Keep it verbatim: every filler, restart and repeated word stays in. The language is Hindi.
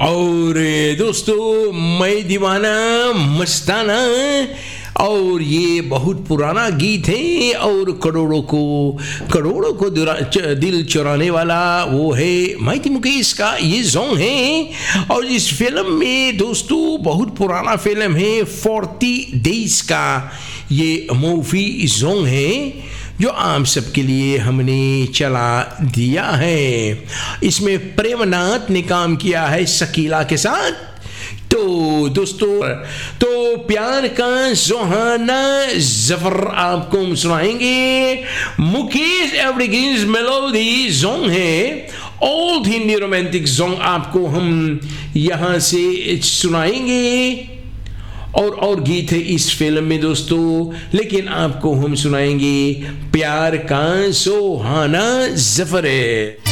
और दोस्तों मैं दीवाना मस्ताना, और ये बहुत पुराना गीत है और करोड़ों को करोड़ों को दिल चुराने वाला वो है माइटी मुकेश का ये सॉन्ग है। और इस फिल्म में दोस्तों बहुत पुराना फिल्म है, फोर्टी डेज का ये मूवी सॉन्ग है जो आप सबके लिए हमने चला दिया है। इसमें प्रेमनाथ ने काम किया है शकीला के साथ। तो दोस्तों तो प्यार का सुहाना जफर आपको हम सुनाएंगे। मुकेश एवरीग्रीन्स मेलोडी सॉन्ग है, ओल्ड हिंदी रोमांटिक सॉन्ग आपको हम यहाँ से सुनाएंगे। और और गीत है इस फिल्म में दोस्तों, लेकिन आपको हम सुनाएंगे प्यार का सुहाना जफर है।